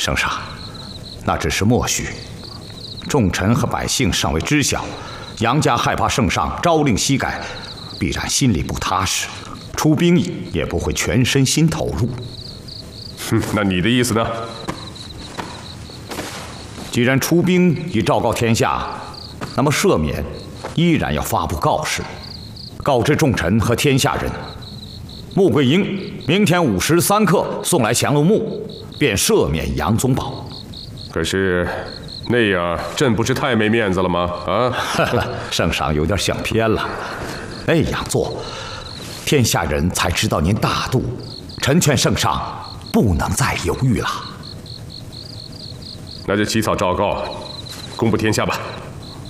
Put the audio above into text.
圣上，那只是默许，众臣和百姓尚未知晓，杨家害怕圣上朝令夕改，必然心里不踏实，出兵也不会全身心投入。 那你的意思呢？ 既然出兵已昭告天下，那么赦免依然要发布告示，告知众臣和天下人。穆桂英明天5时3刻送来降龙木，便赦免杨宗保。 可是那样朕不是太没面子了吗？啊， 圣上有点想偏了。那样做，天下人才知道您大度。臣劝圣上不能再犹豫了。 那就起草诏告，公布天下吧。